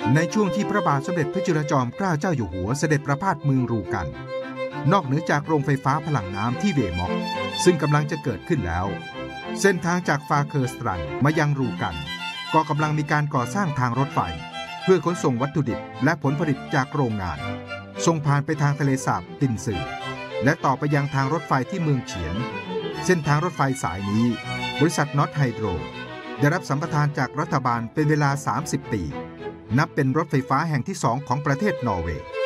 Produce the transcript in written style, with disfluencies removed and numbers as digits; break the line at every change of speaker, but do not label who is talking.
ในช่วงที่พระบาทสมเด็จพระจุลจอมเกล้าเจ้าอยู่หัวเสด็จประพาสเมืองรูกันนอกเหนือจากโรงไฟฟ้าพลังน้ำที่เวม็อกซึ่งกำลังจะเกิดขึ้นแล้วเส้นทางจากฟาเคอร์สตรันมายังรูกันก็กำลังมีการก่อสร้างทางรถไฟเพื่อขนส่งวัตถุดิบและผลผลิตจากโรงงานส่งผ่านไปทางทะเลสาบตินซือและต่อไปยังทางรถไฟที่เมืองเฉียนเส้นทางรถไฟสายนี้บริษัทน็อตไฮโดรได้รับสัมปทานจากรัฐบาลเป็นเวลา30 ปีนับเป็นรถไฟฟ้าแห่งที่2ของประเทศนอร์เวย์